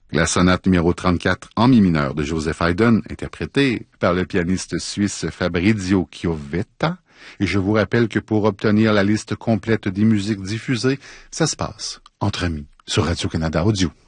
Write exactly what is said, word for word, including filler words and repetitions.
La sonate numéro trente-quatre en mi mineur de Joseph Haydn, interprétée par le pianiste suisse Fabrizio Chiovetta. Et je vous rappelle que pour obtenir la liste complète des musiques diffusées, ça se passe entre amis sur Radio-Canada Audio.